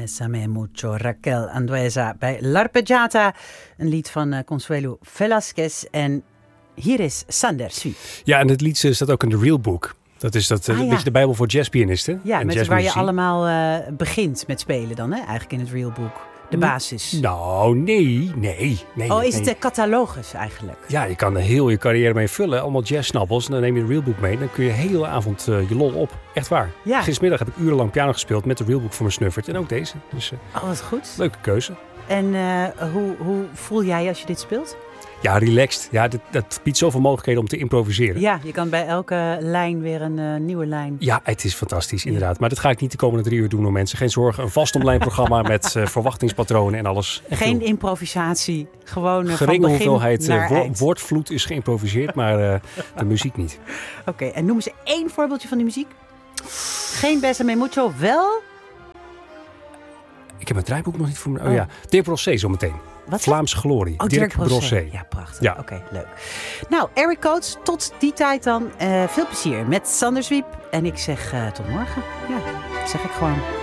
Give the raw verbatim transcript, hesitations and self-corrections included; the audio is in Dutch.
Bésame mucho, Raquel Andueza bij L'Arpeggiata. Een lied van uh, Consuelo Velázquez. En hier is Sander Sweep. Ja, en het lied staat ook in de Real Book. Dat is dat, uh, ah, een ja. beetje de Bijbel voor jazzpianisten. Ja, en met jazzmuzici. waar je allemaal uh, begint met spelen dan, hè? Eigenlijk in het Real Book. De basis. Nou, nee, nee, nee. Oh, is nee. het de catalogus eigenlijk? Ja, je kan er heel je carrière mee vullen. Allemaal jazzsnappels. En dan neem je de Realbook mee. Dan kun je de hele avond uh, je lol op. Echt waar. Ja. Gistermiddag heb ik urenlang piano gespeeld met de Realbook voor mijn snuffert. En ook deze. Dus, uh, oh, wat goed. Leuke keuze. En uh, hoe, hoe voel jij als je dit speelt? Ja, relaxed. Ja, dat, dat biedt zoveel mogelijkheden om te improviseren. Ja, je kan bij elke lijn weer een uh, nieuwe lijn. Ja, het is fantastisch, inderdaad. Maar dat ga ik niet de komende drie uur doen, hoor, mensen. Geen zorgen. Een vast online programma met uh, verwachtingspatronen en alles. En Geen veel... improvisatie. Gewoon uh, geringe van begin hoeveelheid naar uh, wo- eind. woordvloed is geïmproviseerd, maar uh, de muziek niet. Oké, okay, en noem eens één voorbeeldje van die muziek. Geen Bésame mucho, wel? Ik heb mijn draaiboek nog niet voor me. Oh, oh. ja, Dirk Brossé zometeen. Wat? Vlaamse glorie. Oh, Dirk Brossé. Ja, prachtig. Ja. Oké, okay, leuk. Nou, Eric Coates, tot die tijd dan. Uh, veel plezier met Sander Sweep. En ik zeg uh, tot morgen. Ja, zeg ik gewoon.